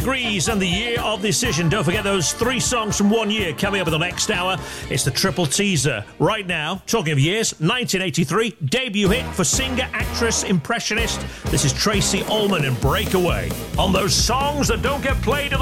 Degrees and the Year of Decision. Don't forget those 3 songs from 1 year coming up in the next hour. It's the triple teaser. Right now, talking of years, 1983, debut hit for singer, actress, impressionist. This is Tracy Ullman and Breakaway. On those songs that don't get played in the